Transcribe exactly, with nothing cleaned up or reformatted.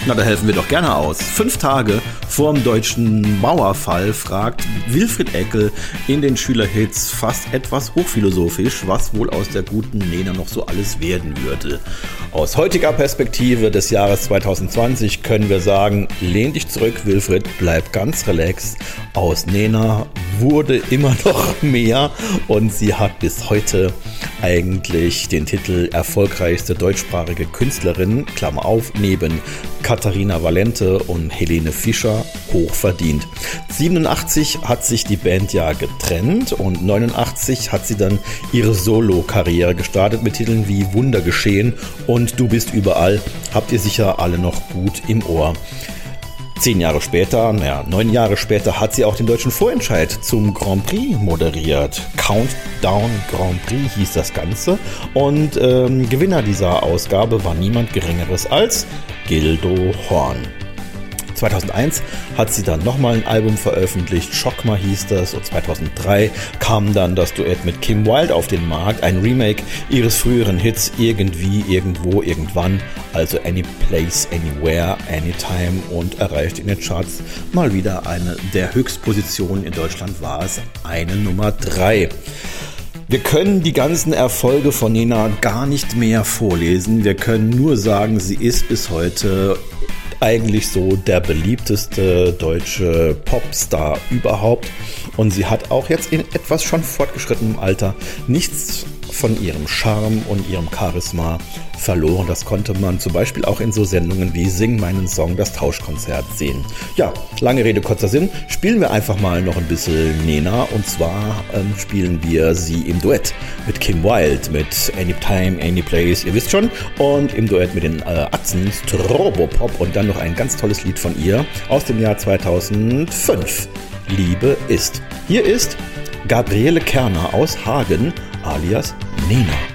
Na, da helfen wir doch gerne aus. Fünf Tage vorm deutschen Mauerfall fragt Wilfried Eckel in den Schülerhits fast etwas hochphilosophisch, was wohl aus der guten Nena noch so alles werden würde. Aus heutiger Perspektive des Jahres zwanzig zwanzig können wir sagen, lehn dich zurück, Wilfried, bleib ganz relaxed. Aus Nena wurde immer noch mehr und sie hat bis heute eigentlich den Titel erfolgreichste deutschsprachige Künstlerin, Klammer auf, neben Katharina Valente und Helene Fischer, hoch verdient. siebenundachtzig hat sich die Band ja getrennt und neunundachtzig hat sie dann ihre Solo-Karriere gestartet mit Titeln wie Wunder geschehen und Du bist überall, habt ihr sicher alle noch gut im Ohr. Zehn Jahre später, naja, neun Jahre später hat sie auch den deutschen Vorentscheid zum Grand Prix moderiert. Countdown Grand Prix hieß das Ganze und ähm, Gewinner dieser Ausgabe war niemand Geringeres als Gildo Horn. zweitausendeins hat sie dann nochmal ein Album veröffentlicht, Schockma hieß das, und zweitausenddrei kam dann das Duett mit Kim Wilde auf den Markt, ein Remake ihres früheren Hits Irgendwie, Irgendwo, Irgendwann, also Any Place, Anywhere, Anytime, und erreichte in den Charts mal wieder eine der Höchstpositionen in Deutschland, war es eine Nummer drei. Wir können die ganzen Erfolge von Nena gar nicht mehr vorlesen, wir können nur sagen, sie ist bis heute eigentlich so der beliebteste deutsche Popstar überhaupt. Und sie hat auch jetzt in etwas schon fortgeschrittenem Alter nichts von ihrem Charme und ihrem Charisma verloren. Das konnte man zum Beispiel auch in so Sendungen wie Sing meinen Song, das Tauschkonzert sehen. Ja, lange Rede, kurzer Sinn. Spielen wir einfach mal noch ein bisschen Nena. Und zwar ähm, spielen wir sie im Duett mit Kim Wilde, mit Anytime, Anyplace, ihr wisst schon. Und im Duett mit den äh, Atzen Strobopop und dann noch ein ganz tolles Lied von ihr aus dem Jahr zweitausendfünf. Liebe ist. Hier ist Gabriele Kerner aus Hagen alias Nena.